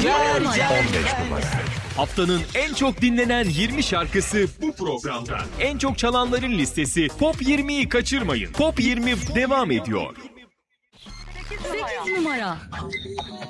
15 numara. Haftanın en çok dinlenen 20 şarkısı bu programda. En çok çalanların listesi Top 20'yi kaçırmayın. Top 20 devam ediyor. 8 numara.